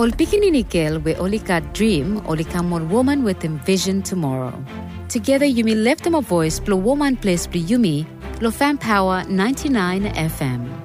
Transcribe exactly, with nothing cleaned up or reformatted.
Ol pikinini girl we olika dream, olika mon woman with him vision tomorrow. Together Yumi left him a voice, blow woman place, blow Yumi, lo fan power ninety-nine F M.